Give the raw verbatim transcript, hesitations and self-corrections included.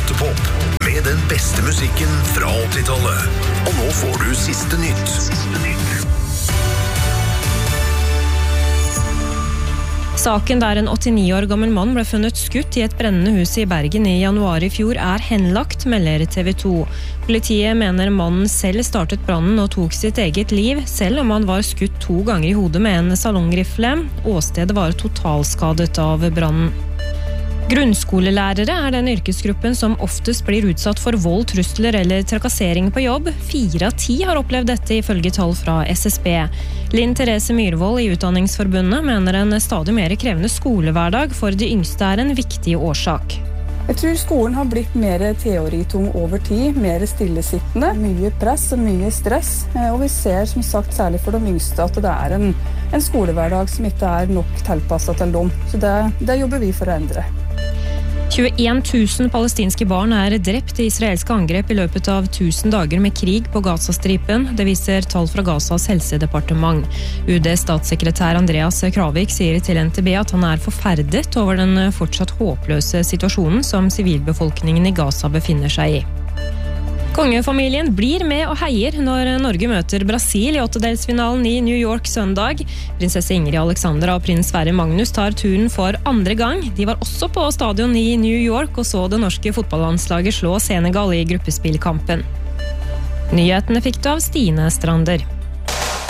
Åttepop med den beste musikken fra åttitallet. Og nå får du siste nytt. Siste nytt. Saken der en åttini år gammel mann ble funnet skutt i et brennende hus i Bergen i januar i fjor er henlagt, melder T V to. Politiet mener mannen selv startet brannen og tok sitt eget liv, selv om han var skutt to ganger i hodet med en salongrifle. Åstedet var totalskadet av brannen. Grunnskolelærere er den yrkesgruppen som oftest blir utsatt for vold, trusler eller trakassering på jobb. Fire av ti har opplevd dette ifølge tall fra S S B. Linn Therese Myrvold i Utdanningsforbundet mener en stadig mer krevende skolehverdag for de yngste er en viktig årsak. Jeg tror skolen har blitt mer teoritung over tid, mer stillesittende, mye press og mye stress. Og vi ser som sagt særlig for de yngste at det er en, en skolehverdag som ikke er nok tilpasset til dem. Så det, det jobber vi for å endre. tjueen tusen palestinske barn er drept i israelske angrep i løpet av tusen dager med krig på Gazastripen. Det viser tall fra Gazas helsedepartement. U D's statssekretær Andreas Kravik sier til N T B at han er forferdet over den fortsatt håpløse situasjonen som sivilbefolkningen i Gaza befinner seg i. Kongefamilien blir med og heier når Norge møter Brasil i åttedelsfinalen i New York søndag. Prinsesse Ingrid Alexandra og prins Sverre Magnus tar turen for andre gang. De var også på stadion i New York og så det norske fotballandslaget slå Senegal i gruppespillkampen. Nyhetene fikk du av Stine Strander.